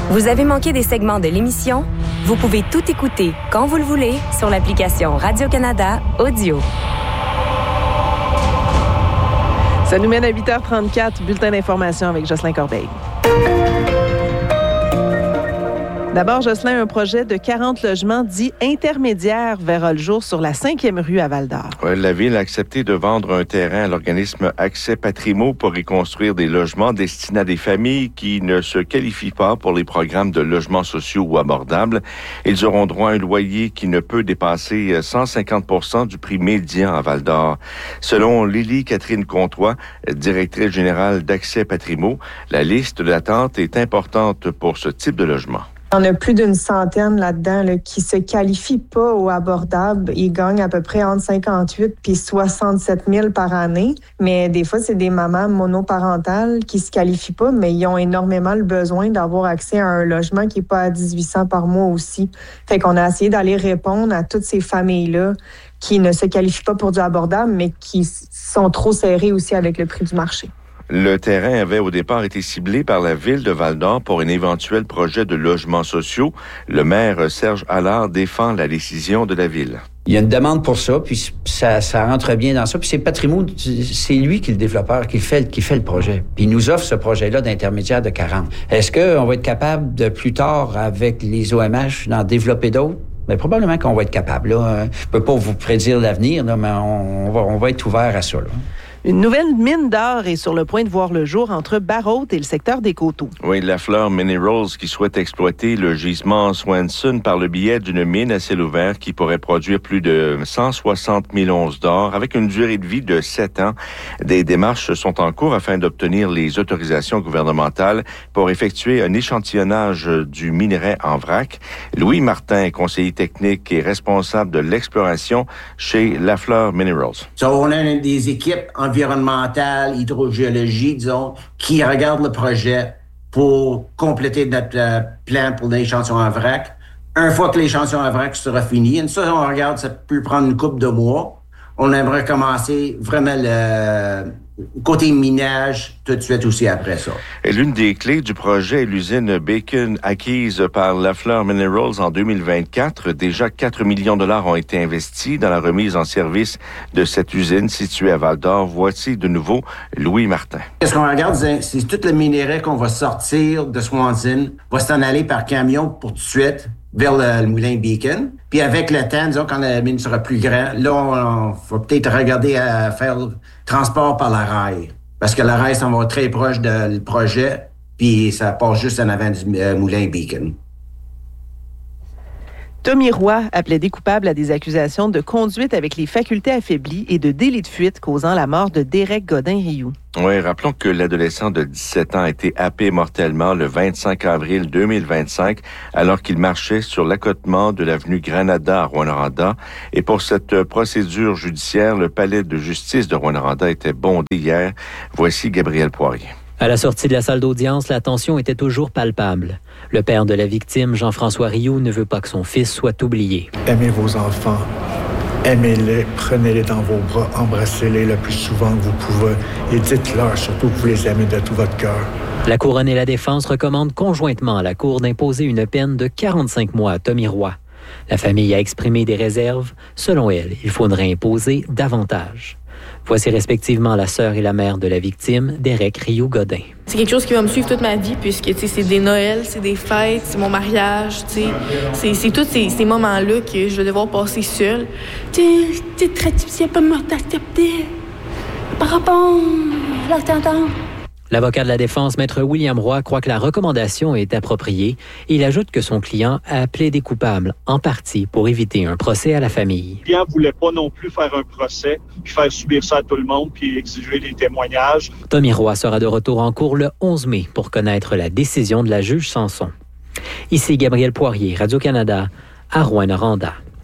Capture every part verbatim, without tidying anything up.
Vous avez manqué des segments de l'émission? Vous pouvez tout écouter quand vous le voulez sur l'application Radio-Canada Audio. Ça nous mène à huit heures trente-quatre, bulletin d'information avec Jocelyn Corbeil. D'abord, Jocelyn, un projet de quarante logements dits intermédiaires verra le jour sur la cinquième rue à Val-d'Or. Ouais, la Ville a accepté de vendre un terrain à l'organisme Accès Patrimo pour y construire des logements destinés à des familles qui ne se qualifient pas pour les programmes de logements sociaux ou abordables. Ils auront droit à un loyer qui ne peut dépasser cent cinquante pour cent du prix médian à Val-d'Or. Selon Lily Catherine Comtois, directrice générale d'Accès Patrimo, la liste d'attente est importante pour ce type de logement. On a plus d'une centaine là-dedans là, qui se qualifient pas au abordable. Ils gagnent à peu près entre cinquante-huit puis soixante-sept mille par année. Mais des fois, c'est des mamans monoparentales qui se qualifient pas, mais ils ont énormément le besoin d'avoir accès à un logement qui est pas à dix-huit cents par mois aussi. Fait qu'on a essayé d'aller répondre à toutes ces familles-là qui ne se qualifient pas pour du abordable, mais qui sont trop serrées aussi avec le prix du marché. Le terrain avait au départ été ciblé par la Ville de Val-d'Or pour un éventuel projet de logements sociaux. Le maire Serge Allard défend la décision de la Ville. Il y a une demande pour ça, puis ça, ça rentre bien dans ça. Puis c'est Patrimo, c'est lui qui est le développeur, qui fait, qui fait le projet. Puis il nous offre ce projet-là d'intermédiaire de quarante. Est-ce qu'on va être capable de, plus tard, avec les O M H, d'en développer d'autres? Mais probablement qu'on va être capable. Là. Je peux pas vous prédire l'avenir, là, mais on, on, va, on va être ouvert à ça. Là. Une nouvelle mine d'or est sur le point de voir le jour entre Barrault et le secteur des Coteaux. Oui, Lafleur Minerals qui souhaite exploiter le gisement Swanson par le biais d'une mine à ciel ouvert qui pourrait produire plus de cent soixante mille onces d'or avec une durée de vie de sept ans. Des démarches sont en cours afin d'obtenir les autorisations gouvernementales pour effectuer un échantillonnage du minerai en vrac. Louis Martin, conseiller technique et responsable de l'exploration chez Lafleur Minerals. So, on a des équipes en environnementale, hydrogéologie, disons, qui regarde le projet pour compléter notre euh, plan pour l'échantillon en vrac. Une fois que l'échantillon en vrac sera fini, ça, on regarde, ça peut prendre une couple de mois. On aimerait commencer vraiment le côté minage tout de suite aussi après ça. Et l'une des clés du projet est l'usine Bacon acquise par Lafleur Minerals en deux mille vingt-quatre. Déjà quatre millions de dollars ont été investis dans la remise en service de cette usine située à Val-d'Or. Voici de nouveau Louis Martin. Ce qu'on regarde, c'est tout le minerai qu'on va sortir de Swanson va s'en aller par camion pour tout de suite vers le, le moulin Beacon. Puis avec le temps, disons, quand la mine sera plus grande, là, on, on va peut-être regarder à faire le transport par la rail. Parce que la rail s'en va très proche du projet, puis ça passe juste en avant du euh, moulin Beacon. Tommy Roy a plaidé coupable à des accusations de conduite avec les facultés affaiblies et de délit de fuite causant la mort de Derek Godin-Rioux. Oui, rappelons que l'adolescent de dix-sept ans a été happé mortellement le vingt-cinq avril deux mille vingt-cinq alors qu'il marchait sur l'accotement de l'avenue Granada à Rouyn-Noranda. Et pour cette procédure judiciaire, le palais de justice de Rouyn-Noranda était bondé hier. Voici Gabriel Poirier. À la sortie de la salle d'audience, la tension était toujours palpable. Le père de la victime, Jean-François Rioux, ne veut pas que son fils soit oublié. Aimez vos enfants, aimez-les, prenez-les dans vos bras, embrassez-les le plus souvent que vous pouvez et dites-leur surtout que vous les aimez de tout votre cœur. La Couronne et la Défense recommandent conjointement à la Cour d'imposer une peine de quarante-cinq mois à Tommy Roy. La famille a exprimé des réserves. Selon elle, il faudrait imposer davantage. Voici respectivement la sœur et la mère de la victime, Derek Rioux Godin. C'est quelque chose qui va me suivre toute ma vie, puisque c'est des Noëls, c'est des fêtes, c'est mon mariage, c'est, c'est tous ces, ces moments-là que je vais devoir passer seule. Tu es très difficile pour m'accepter par rapport à l'attentat. L'avocat de la défense, maître William Roy, croit que la recommandation est appropriée. Il ajoute que son client a plaidé coupable, en partie, pour éviter un procès à la famille. Le client ne voulait pas non plus faire un procès, puis faire subir ça à tout le monde, puis exiger des témoignages. Tommy Roy sera de retour en cours le onze mai pour connaître la décision de la juge Sanson. Ici Gabriel Poirier, Radio-Canada, à Rouyn-Noranda.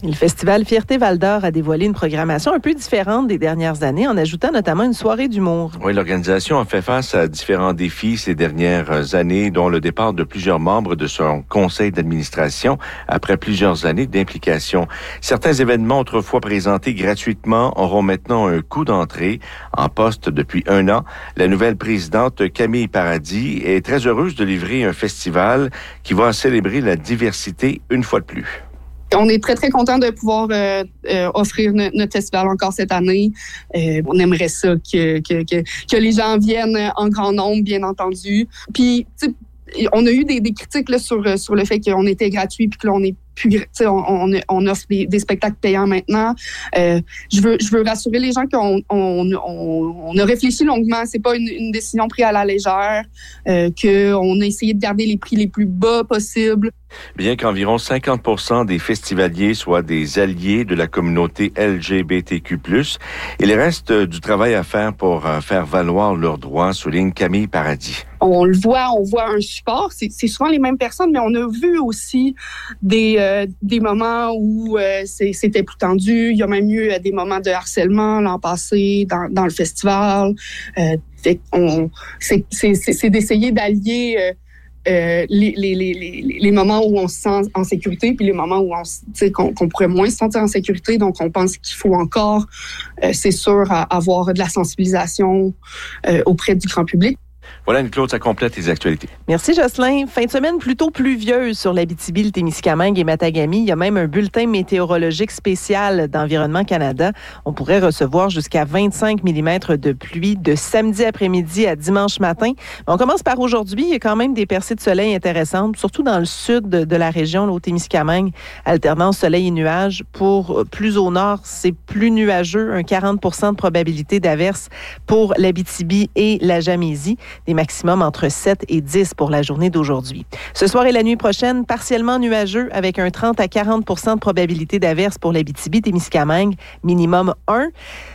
Le Festival Fierté Val-d'Or a dévoilé une programmation un peu différente des dernières années en ajoutant notamment une soirée d'humour. Oui, l'organisation a fait face à différents défis ces dernières années, dont le départ de plusieurs membres de son conseil d'administration après plusieurs années d'implication. Certains événements autrefois présentés gratuitement auront maintenant un coût d'entrée. En poste depuis un an, la nouvelle présidente Camille Paradis est très heureuse de livrer un festival qui va célébrer la diversité une fois de plus. On est très, très content de pouvoir euh, euh, offrir no- notre festival encore cette année. Euh, on aimerait ça que, que, que, que les gens viennent en grand nombre, bien entendu. Puis, tu sais, on a eu des, des critiques là, sur, sur le fait qu'on était gratuit puis que là, on est plus, on, on, on offre des, des spectacles payants maintenant. Euh, je veux, je veux rassurer les gens qu'on on, on, on a réfléchi longuement. C'est pas une, une décision prise à la légère. Euh, qu'on a essayé de garder les prix les plus bas possibles. Bien qu'environ cinquante pour cent des festivaliers soient des alliés de la communauté L G B T Q plus, il reste du travail à faire pour faire valoir leurs droits, souligne Camille Paradis. On le voit, on voit un support. C'est, c'est souvent les mêmes personnes, mais on a vu aussi des, euh, des moments où euh, c'est, c'était plus tendu. Il y a même eu euh, des moments de harcèlement l'an passé dans, dans le festival. Euh, fait on, c'est, c'est, c'est, c'est d'essayer d'allier euh, euh, les, les, les, les, les moments où on se sent en sécurité puis les moments où on, qu'on, qu'on pourrait moins se sentir en sécurité. Donc, on pense qu'il faut encore, euh, c'est sûr, avoir de la sensibilisation euh, auprès du grand public. Voilà, Anne-Claude, ça complète les actualités. Merci, Jocelyn. Fin de semaine plutôt pluvieuse sur l'Abitibi, le Témiscamingue et Matagami. Il y a même un bulletin météorologique spécial d'Environnement Canada. On pourrait recevoir jusqu'à vingt-cinq millimètres de pluie de samedi après-midi à dimanche matin. On commence par aujourd'hui. Il y a quand même des percées de soleil intéressantes, surtout dans le sud de la région, là, au Témiscamingue. Alternance soleil et nuages. Pour plus au nord, c'est plus nuageux. Un quarante pour cent de probabilité d'averse pour l'Abitibi et la Gamésie. Des maximums entre sept et dix pour la journée d'aujourd'hui. Ce soir et la nuit prochaine, partiellement nuageux avec un trente à quarante pour cent de probabilité d'averse pour l'Abitibi-Témiscamingue, minimum un.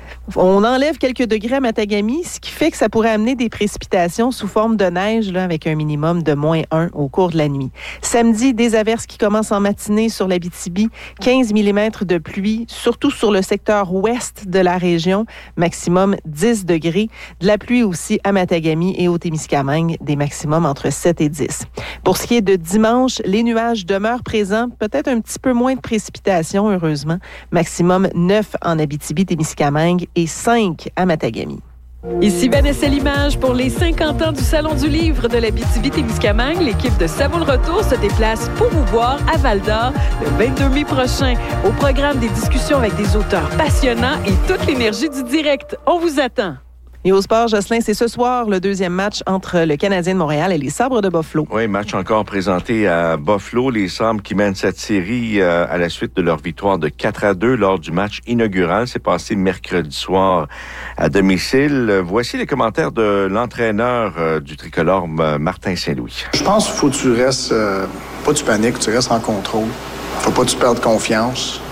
On enlève quelques degrés à Matagami, ce qui fait que ça pourrait amener des précipitations sous forme de neige là, avec un minimum de moins un au cours de la nuit. Samedi, des averses qui commencent en matinée sur l'Abitibi, quinze millimètres de pluie, surtout sur le secteur ouest de la région, maximum dix degrés. De la pluie aussi à Matagami et au Témiscamingue, des maximums entre sept et dix. Pour ce qui est de dimanche, les nuages demeurent présents, peut-être un petit peu moins de précipitations, heureusement. Maximum neuf en Abitibi-Témiscamingue et cinq à Matagami. Ici Vanessa Limage pour les cinquante ans du Salon du Livre de l'Abitibi-Témiscamingue. L'équipe de Ça vaut le retour se déplace pour vous voir à Val-d'Or le vingt-deux mai prochain. Au programme, des discussions avec des auteurs passionnants et toute l'énergie du direct. On vous attend. Et au sport, Jocelyn, c'est ce soir le deuxième match entre le Canadien de Montréal et les Sabres de Buffalo. Oui, match encore présenté à Buffalo. Les Sabres qui mènent cette série euh, à la suite de leur victoire de quatre à deux lors du match inaugural. C'est passé mercredi soir à domicile. Voici les commentaires de l'entraîneur euh, du tricolore, Martin Saint-Louis. Je pense qu'il faut que tu restes, euh, pas tu paniques, tu restes en contrôle. Faut pas que tu perdes confiance.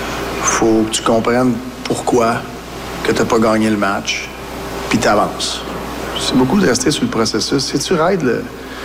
Faut que tu comprennes pourquoi que tu n'as pas gagné le match. Puis t'avances. C'est beaucoup de rester sur le processus. Si tu raides le,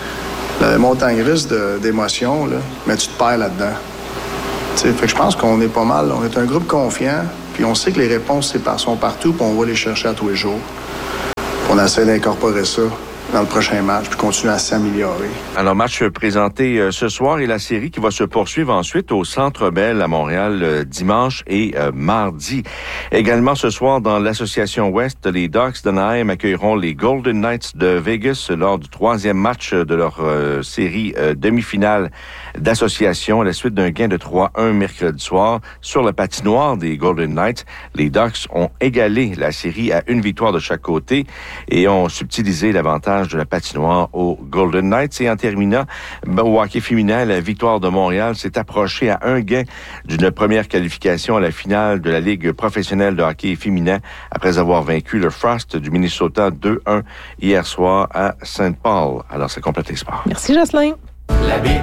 le montagne russe de, d'émotions, là, mais tu te perds là-dedans. T'sais, fait que je pense qu'on est pas mal. On est un groupe confiant, puis on sait que les réponses c'est par, sont partout, puis on va les chercher à tous les jours. Puis on essaie d'incorporer ça dans le prochain match, puis continuer à s'améliorer. Alors, match présenté euh, ce soir et la série qui va se poursuivre ensuite au Centre Bell à Montréal euh, dimanche et euh, mardi. Également ce soir, dans l'Association Ouest, les Ducks d'Anaheim accueilleront les Golden Knights de Vegas lors du troisième match de leur euh, série euh, demi-finale d'association à la suite d'un gain de trois un mercredi soir. Sur la patinoire des Golden Knights, les Ducks ont égalé la série à une victoire de chaque côté et ont subtilisé l'avantage de la patinoire aux Golden Knights. Et en terminant, au hockey féminin, la victoire de Montréal s'est approchée à un gain d'une première qualification à la finale de la Ligue professionnelle de hockey féminin après avoir vaincu le Frost du Minnesota deux un hier soir à Saint Paul. Alors, ça complète les sports. Merci, Jocelyn. La B